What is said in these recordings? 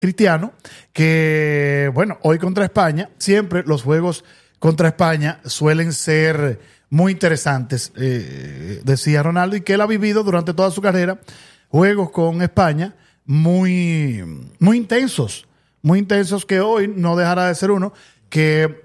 Cristiano, que, bueno, hoy contra España, siempre los juegos contra España suelen ser muy interesantes, decía Ronaldo, y que él ha vivido durante toda su carrera juegos con España muy intensos, que hoy no dejará de ser uno, que,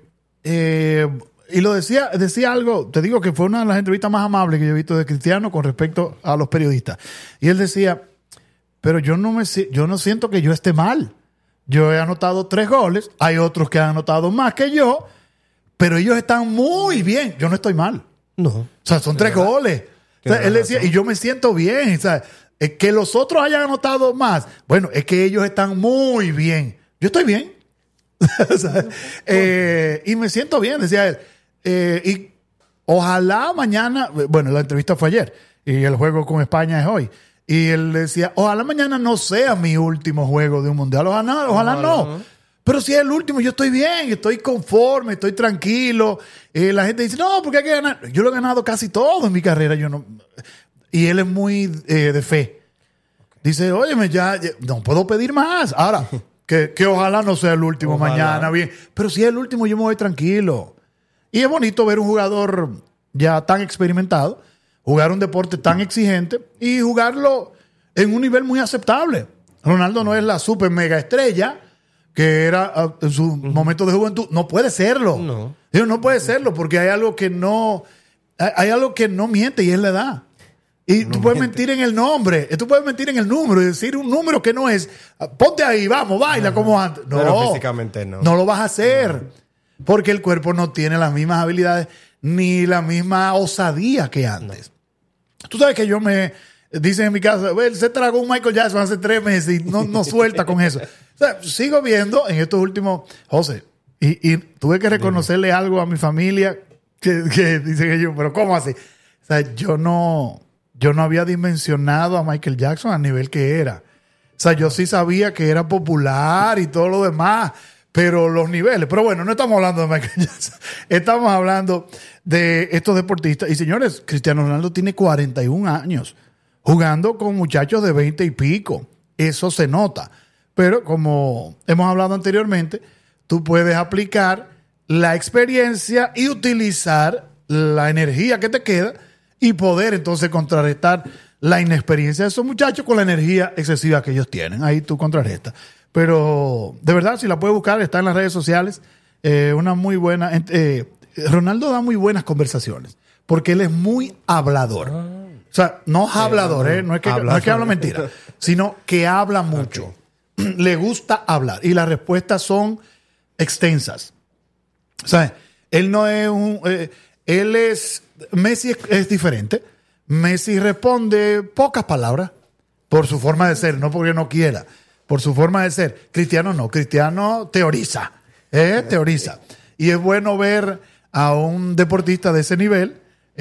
y lo decía algo, te digo que fue una de las entrevistas más amables que yo he visto de Cristiano con respecto a los periodistas, y él decía, pero yo no siento que yo esté mal. Yo he anotado 3 goles, hay otros que han anotado más que yo, pero ellos están muy bien. Yo no estoy mal. No. O sea, son 3 goles. O sea, él decía, y yo me siento bien. O sea, que los otros hayan anotado más, bueno, es que ellos están muy bien. Yo estoy bien. O sea, y me siento bien, decía él. Y ojalá mañana, bueno, la entrevista fue ayer y el juego con España es hoy. Y él decía, ojalá mañana no sea mi último juego de un mundial. Ojalá no. Pero si es el último, yo estoy bien, estoy conforme, estoy tranquilo. La gente dice, no, porque hay que ganar. Yo lo he ganado casi todo en mi carrera. Y él es muy de fe. Dice, óyeme, ya no puedo pedir más. Ahora, que ojalá no sea el último mañana, bien. Pero si es el último, yo me voy tranquilo. Y es bonito ver un jugador ya tan experimentado jugar un deporte tan exigente y jugarlo en un nivel muy aceptable. Ronaldo no es la super mega estrella que era en su momento de juventud. No puede serlo. No puede serlo porque hay algo que no miente y es la edad. Y tú puedes mentir en el nombre, tú puedes mentir en el número y decir un número que no es. Ponte ahí, vamos, baila como antes. No, pero físicamente no. No lo vas a hacer porque el cuerpo no tiene las mismas habilidades ni la misma osadía que antes. Tú sabes que dicen en mi casa, él se tragó un Michael Jackson hace 3 meses y no suelta con eso. O sea, sigo viendo en estos últimos, José, y tuve que reconocerle algo a mi familia que dice que yo, pero ¿cómo así? O sea, yo no había dimensionado a Michael Jackson al nivel que era. O sea, yo sí sabía que era popular y todo lo demás, pero los niveles. Pero bueno, no estamos hablando de Michael Jackson. Estamos hablando de estos deportistas. Y señores, Cristiano Ronaldo tiene 41 años jugando con muchachos de 20 y pico. Eso se nota. Pero como hemos hablado anteriormente, tú puedes aplicar la experiencia y utilizar la energía que te queda y poder entonces contrarrestar la inexperiencia de esos muchachos con la energía excesiva que ellos tienen. Ahí tú contrarrestas. Pero de verdad, si la puedes buscar, está en las redes sociales. Una muy buena. Ronaldo da muy buenas conversaciones porque él es muy hablador. O sea, no hablador, no es que habla mentira, sino que habla mucho. Okay. Le gusta hablar y las respuestas son extensas. O sea, él no es Messi es diferente. Messi responde pocas palabras por su forma de ser, no porque no quiera. Por su forma de ser. Cristiano no. Cristiano teoriza. Teoriza. Y es bueno ver a un deportista de ese nivel,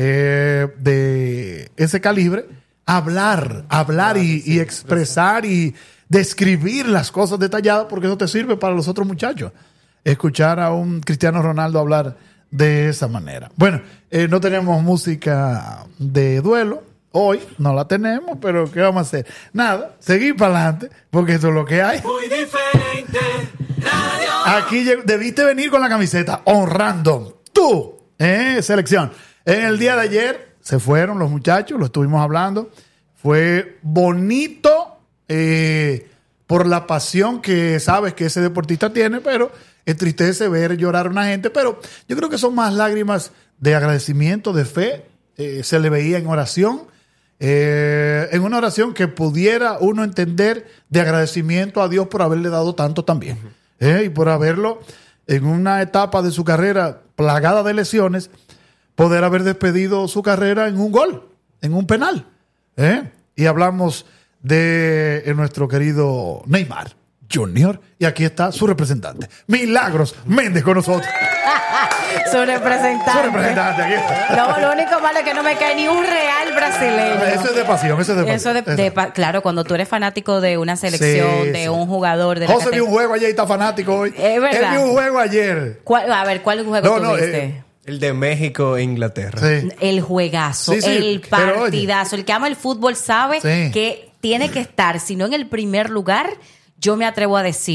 de ese calibre, hablar y expresar y describir las cosas detalladas, porque eso te sirve para los otros muchachos. Escuchar a un Cristiano Ronaldo hablar de esa manera. Bueno, no tenemos música de duelo. Hoy no la tenemos, pero ¿qué vamos a hacer? Nada, seguir para adelante, porque eso es lo que hay. Muy diferente, radio. Aquí debiste venir con la camiseta honrando tu selección. En el día de ayer se fueron los muchachos, lo estuvimos hablando. Fue bonito por la pasión que sabes que ese deportista tiene, pero entristece ver llorar a una gente. Pero yo creo que son más lágrimas de agradecimiento, de fe. Se le veía en oración. En una oración que pudiera uno entender de agradecimiento a Dios por haberle dado tanto también. Y por haberlo en una etapa de su carrera plagada de lesiones, poder haber despedido su carrera en un gol, en un penal. Y hablamos de nuestro querido Neymar Junior, y aquí está su representante, Milagros Méndez, con nosotros. Su representante. Su representante, aquí está. Lo único malo es que no me cae ni un real brasileño. Eso es de pasión, eso es de pasión. Claro, cuando tú eres fanático de una selección, de un jugador de la José vio un juego ayer y está fanático hoy. Es verdad. Él vio un juego ayer. ¿Cuál juego tuviste? El de México e Inglaterra. Sí. El juegazo, el partidazo. El que ama el fútbol sabe que tiene que estar, si no en el primer lugar, yo me atrevo a decir